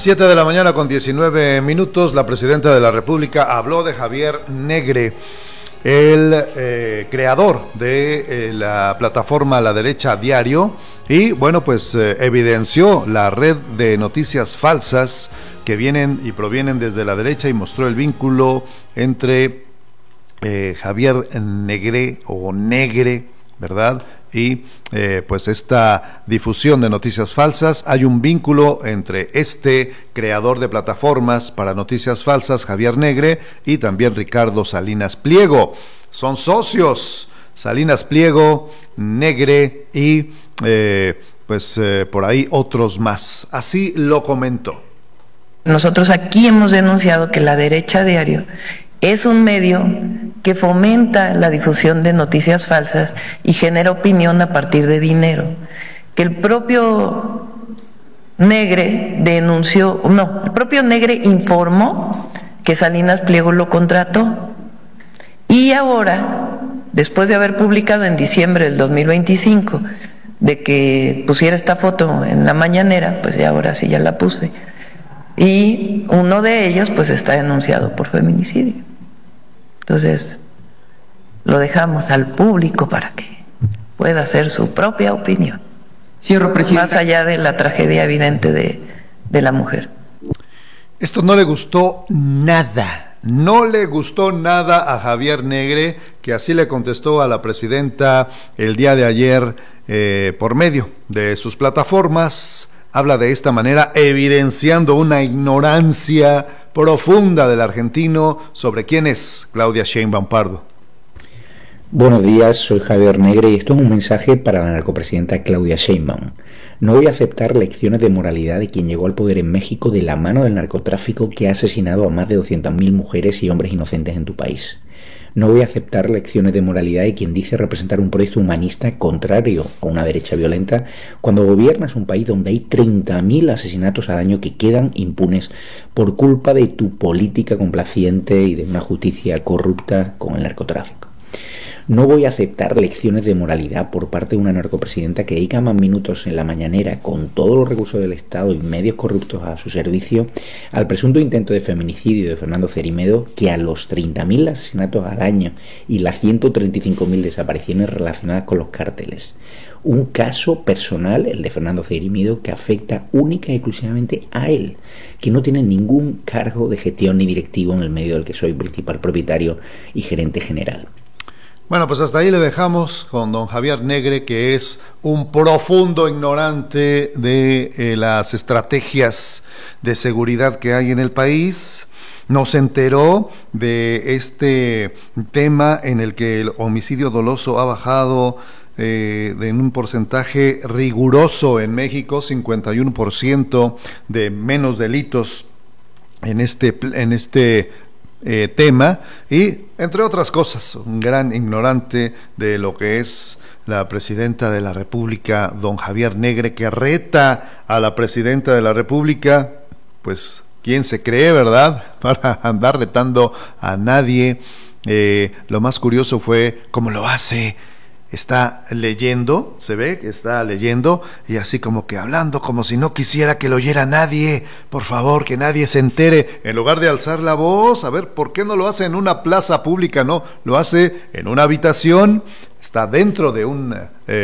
7 de la mañana con 19 minutos, la presidenta de la República habló de Javier Negre, el creador de la plataforma La Derecha Diario, y bueno, pues evidenció la red de noticias falsas que vienen y provienen desde la derecha y mostró el vínculo entre Javier Negre o Negre, ¿verdad? Y pues esta difusión de noticias falsas. Hay un vínculo entre este creador de plataformas para noticias falsas, Javier Negre, y también Ricardo Salinas Pliego. Son socios, Salinas Pliego, Negre y por ahí otros más. Así lo comentó. Nosotros aquí hemos denunciado que La Derecha Diario es un medio que fomenta la difusión de noticias falsas y genera opinión a partir de dinero. Que el propio Negre el propio Negre informó que Salinas Pliego lo contrató. Y ahora, después de haber publicado en diciembre del 2025, de que pusiera esta foto en la mañanera, pues ya ahora sí ya la puse. Y uno de ellos pues está denunciado por feminicidio. Entonces, lo dejamos al público para que pueda hacer su propia opinión. Cierro, presidenta. Más allá de la tragedia evidente de la mujer. Esto no le gustó nada. No le gustó nada a Javier Negre, que así le contestó a la presidenta el día de ayer por medio de sus plataformas. Habla de esta manera, evidenciando una ignorancia profunda del argentino sobre quién es Claudia Sheinbaum Pardo. Buenos días, soy Javier Negre y esto es un mensaje para la narcopresidenta Claudia Sheinbaum. No voy a aceptar lecciones de moralidad de quien llegó al poder en México de la mano del narcotráfico que ha asesinado a más de 200.000 mujeres y hombres inocentes en tu país. No voy a aceptar lecciones de moralidad de quien dice representar un proyecto humanista contrario a una derecha violenta cuando gobiernas un país donde hay 30.000 asesinatos al año que quedan impunes por culpa de tu política complaciente y de una justicia corrupta con el narcotráfico. No voy a aceptar lecciones de moralidad por parte de una narcopresidenta que dedica más minutos en la mañanera con todos los recursos del Estado y medios corruptos a su servicio al presunto intento de feminicidio de Fernando Cerime que a los 30.000 asesinatos al año y las 135.000 desapariciones relacionadas con los cárteles. Un caso personal, el de Fernando Cerime, que afecta única y exclusivamente a él, que no tiene ningún cargo de gestión ni directivo en el medio del que soy principal propietario y gerente general. Bueno, pues hasta ahí le dejamos con don Javier Negre, que es un profundo ignorante de las estrategias de seguridad que hay en el país. No se enteró de este tema en el que el homicidio doloso ha bajado en un porcentaje riguroso en México, 51% de menos delitos en este tema, y entre otras cosas, un gran ignorante de lo que es la presidenta de la República, don Javier Negre, que reta a la presidenta de la República. Pues, ¿quién se cree, verdad? Para andar retando a nadie. Lo más curioso fue cómo lo hace. Está leyendo, se ve que está leyendo y así como que hablando como si no quisiera que lo oyera nadie. Por favor, que nadie se entere. En lugar de alzar la voz, a ver, ¿por qué no lo hace en una plaza pública? No, lo hace en una habitación. Está dentro de un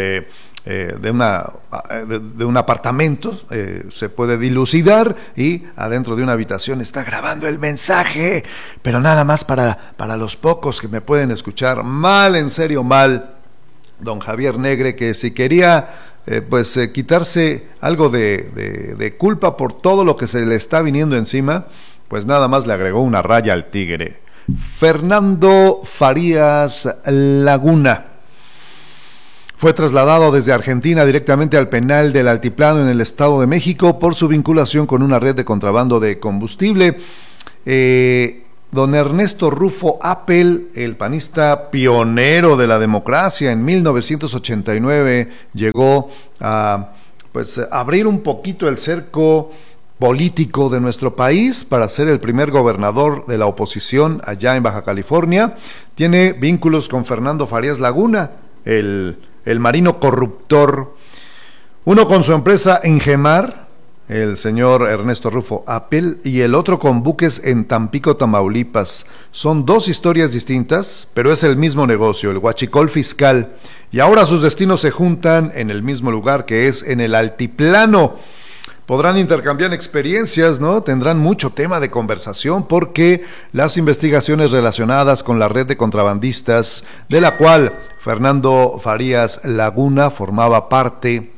apartamento, se puede dilucidar, y adentro de una habitación está grabando el mensaje, pero nada más para los pocos que me pueden escuchar. Mal, en serio, mal. Don Javier Negre, que si quería quitarse algo de culpa por todo lo que se le está viniendo encima, pues nada más le agregó una raya al tigre. Fernando Farías Laguna fue trasladado desde Argentina directamente al penal del Altiplano en el Estado de México por su vinculación con una red de contrabando de combustible. Don Ernesto Rufo Appel, el panista pionero de la democracia, en 1989 llegó a abrir un poquito el cerco político de nuestro país para ser el primer gobernador de la oposición allá en Baja California. Tiene vínculos con Fernando Farías Laguna, el marino corruptor, uno con su empresa Ingemar, el señor Ernesto Rufo Apel, y el otro con buques en Tampico, Tamaulipas. Son dos historias distintas, pero es el mismo negocio, el huachicol fiscal, y ahora sus destinos se juntan en el mismo lugar, que es en el altiplano. Podrán intercambiar experiencias, ¿no? Tendrán mucho tema de conversación porque las investigaciones relacionadas con la red de contrabandistas, de la cual Fernando Farías Laguna formaba parte,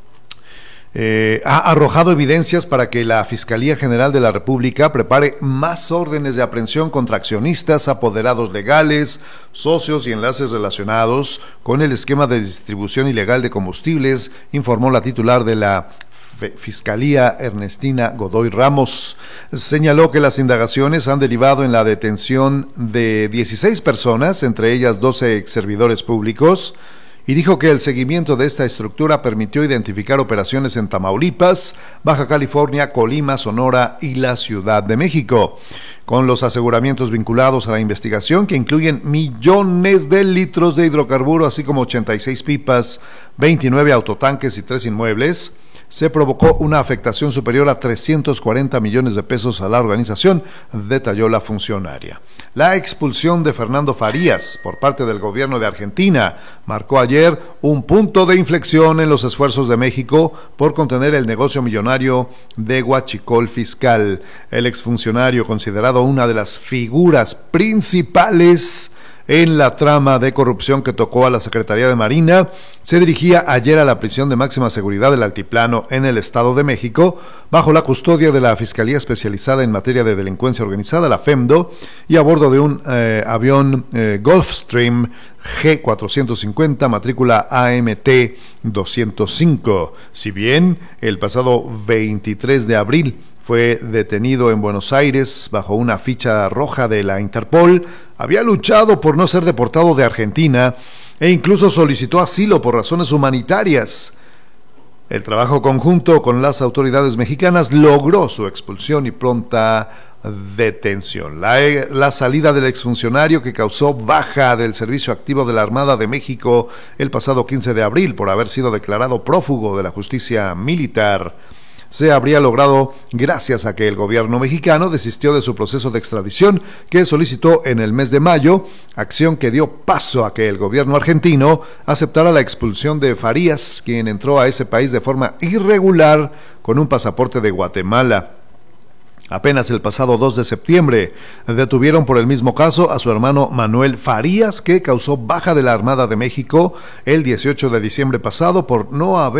ha arrojado evidencias para que la Fiscalía General de la República prepare más órdenes de aprehensión contra accionistas, apoderados legales, socios y enlaces relacionados con el esquema de distribución ilegal de combustibles, informó la titular de la Fiscalía, Ernestina Godoy Ramos. Señaló que las indagaciones han derivado en la detención de 16 personas, entre ellas 12 exservidores públicos, y dijo que el seguimiento de esta estructura permitió identificar operaciones en Tamaulipas, Baja California, Colima, Sonora y la Ciudad de México, con los aseguramientos vinculados a la investigación, que incluyen millones de litros de hidrocarburo, así como 86 pipas, 29 autotanques y 3 inmuebles. Se provocó una afectación superior a 340 millones de pesos a la organización, detalló la funcionaria. La expulsión de Fernando Farías por parte del gobierno de Argentina marcó ayer un punto de inflexión en los esfuerzos de México por contener el negocio millonario de huachicol fiscal. El exfuncionario, considerado una de las figuras principales en la trama de corrupción que tocó a la Secretaría de Marina, se dirigía ayer a la prisión de máxima seguridad del Altiplano en el Estado de México, bajo la custodia de la Fiscalía Especializada en Materia de Delincuencia Organizada, la FEMDO, y a bordo de un avión Gulfstream G450, matrícula AMT 205. Si bien el pasado 23 de abril fue detenido en Buenos Aires bajo una ficha roja de la Interpol, había luchado por no ser deportado de Argentina e incluso solicitó asilo por razones humanitarias. El trabajo conjunto con las autoridades mexicanas logró su expulsión y pronta detención. La salida del exfuncionario, que causó baja del servicio activo de la Armada de México el pasado 15 de abril por haber sido declarado prófugo de la justicia militar, se habría logrado gracias a que el gobierno mexicano desistió de su proceso de extradición que solicitó en el mes de mayo, acción que dio paso a que el gobierno argentino aceptara la expulsión de Farías, quien entró a ese país de forma irregular con un pasaporte de Guatemala. Apenas el pasado 2 de septiembre detuvieron por el mismo caso a su hermano Manuel Farías, que causó baja de la Armada de México el 18 de diciembre pasado por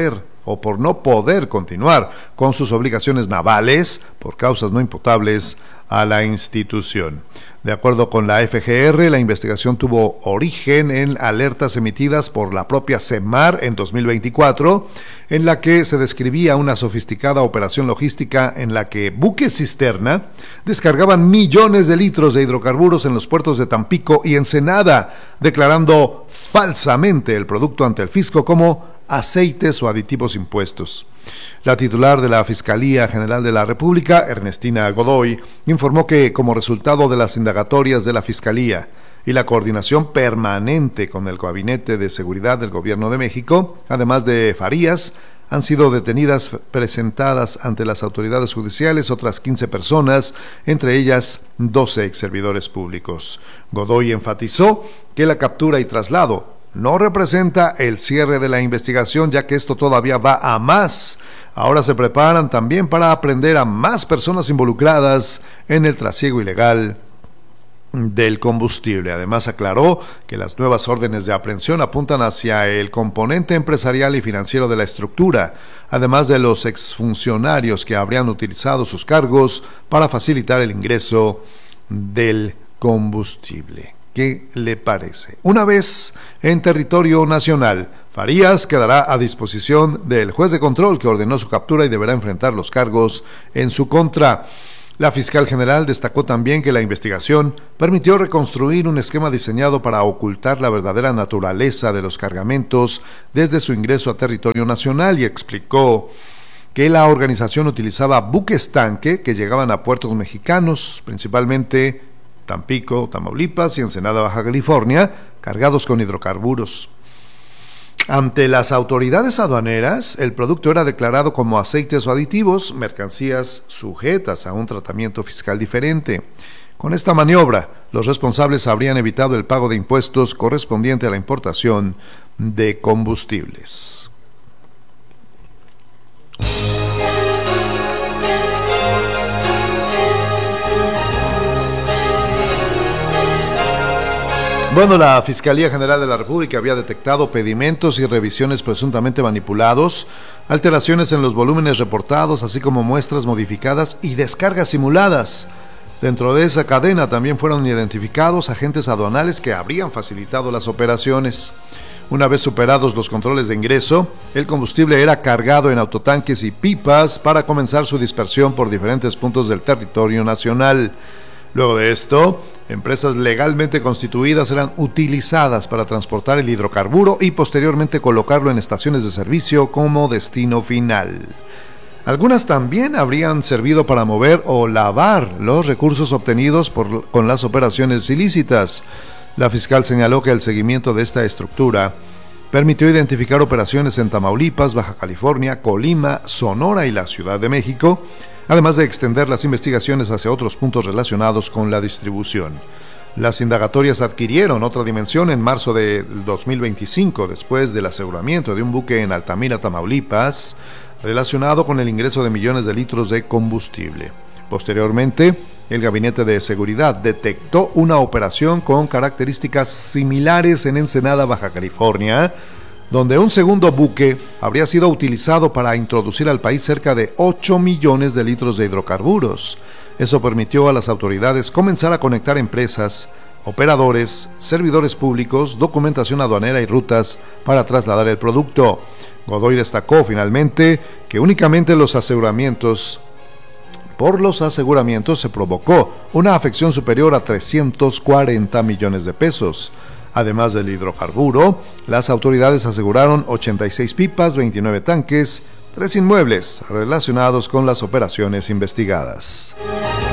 no poder continuar con sus obligaciones navales por causas no imputables a la institución. De acuerdo con la FGR, la investigación tuvo origen en alertas emitidas por la propia SEMAR en 2024, en la que se describía una sofisticada operación logística en la que buques cisterna descargaban millones de litros de hidrocarburos en los puertos de Tampico y Ensenada, declarando falsamente el producto ante el fisco como aceites o aditivos impuestos. La titular de la Fiscalía General de la República, Ernestina Godoy, informó que como resultado de las indagatorias de la Fiscalía y la coordinación permanente con el Gabinete de Seguridad del Gobierno de México, además de Farías, han sido detenidas, presentadas ante las autoridades judiciales otras 15 personas, entre ellas 12 exservidores públicos. Godoy enfatizó que la captura y traslado no representa el cierre de la investigación, ya que esto todavía va a más. Ahora se preparan también para aprender a más personas involucradas en el trasiego ilegal del combustible. Además, aclaró que las nuevas órdenes de aprehensión apuntan hacia el componente empresarial y financiero de la estructura, además de los exfuncionarios que habrían utilizado sus cargos para facilitar el ingreso del combustible. ¿Qué le parece? Una vez en territorio nacional, Farías quedará a disposición del juez de control que ordenó su captura y deberá enfrentar los cargos en su contra. La fiscal general destacó también que la investigación permitió reconstruir un esquema diseñado para ocultar la verdadera naturaleza de los cargamentos desde su ingreso a territorio nacional y explicó que la organización utilizaba buques tanque que llegaban a puertos mexicanos, principalmente Tampico, Tamaulipas y Ensenada, Baja California, cargados con hidrocarburos. Ante las autoridades aduaneras, el producto era declarado como aceites o aditivos, mercancías sujetas a un tratamiento fiscal diferente. Con esta maniobra, los responsables habrían evitado el pago de impuestos correspondiente a la importación de combustibles. Bueno, la Fiscalía General de la República había detectado pedimentos y revisiones presuntamente manipulados, alteraciones en los volúmenes reportados, así como muestras modificadas y descargas simuladas. Dentro de esa cadena también fueron identificados agentes aduanales que habrían facilitado las operaciones. Una vez superados los controles de ingreso, el combustible era cargado en autotanques y pipas para comenzar su dispersión por diferentes puntos del territorio nacional. Luego de esto, empresas legalmente constituidas eran utilizadas para transportar el hidrocarburo y posteriormente colocarlo en estaciones de servicio como destino final. Algunas también habrían servido para mover o lavar los recursos obtenidos con las operaciones ilícitas. La fiscal señaló que el seguimiento de esta estructura permitió identificar operaciones en Tamaulipas, Baja California, Colima, Sonora y la Ciudad de México, además de extender las investigaciones hacia otros puntos relacionados con la distribución. Las indagatorias adquirieron otra dimensión en marzo de 2025, después del aseguramiento de un buque en Altamira, Tamaulipas, relacionado con el ingreso de millones de litros de combustible. Posteriormente, el Gabinete de Seguridad detectó una operación con características similares en Ensenada, Baja California, donde un segundo buque habría sido utilizado para introducir al país cerca de 8 millones de litros de hidrocarburos. Eso permitió a las autoridades comenzar a conectar empresas, operadores, servidores públicos, documentación aduanera y rutas para trasladar el producto. Godoy destacó finalmente que únicamente por los aseguramientos se provocó una afección superior a 340 millones de pesos. Además del hidrocarburo, las autoridades aseguraron 86 pipas, 29 tanques, 3 inmuebles relacionados con las operaciones investigadas.